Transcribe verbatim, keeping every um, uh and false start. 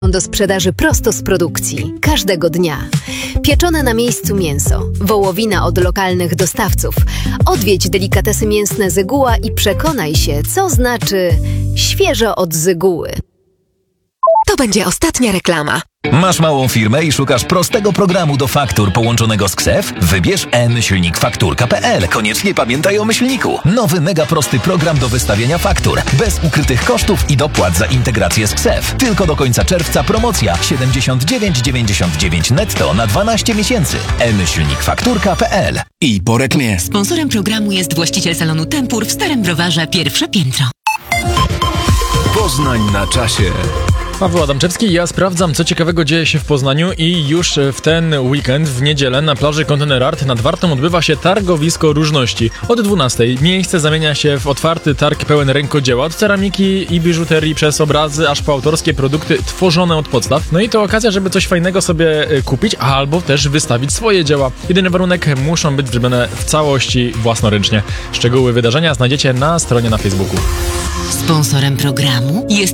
do sprzedaży prosto z produkcji, każdego dnia. Pieczone na miejscu mięso, wołowina od lokalnych dostawców. Odwiedź delikatesy mięsne Zyguła i przekonaj się, co znaczy świeżo od Zyguły. To będzie ostatnia reklama. Masz małą firmę i szukasz prostego programu do faktur połączonego z K S E F? Wybierz m-myślnik fakturka kropka p l. Koniecznie pamiętaj o myślniku. Nowy mega prosty program do wystawiania faktur. Bez ukrytych kosztów i dopłat za integrację z K S E F. Tylko do końca czerwca promocja siedemdziesiąt dziewięć dziewięćdziesiąt dziewięć netto na dwanaście miesięcy. m-myślnik fakturka kropka p l. I po reklamie. Sponsorem programu jest właściciel salonu Tempur w Starym Browarze, pierwsze piętro. Poznań na czasie. Paweł Adamczewski, ja sprawdzam, co ciekawego dzieje się w Poznaniu i już w ten weekend, w niedzielę, na plaży Container Art nad Wartą odbywa się targowisko różności. Od dwunastej miejsce zamienia się w otwarty targ pełen rękodzieła, od ceramiki i biżuterii przez obrazy, aż po autorskie produkty tworzone od podstaw. No i to okazja, żeby coś fajnego sobie kupić, albo też wystawić swoje dzieła. Jedyny warunek, muszą być zrobione w całości własnoręcznie. Szczegóły wydarzenia znajdziecie na stronie na Facebooku. Sponsorem programu jest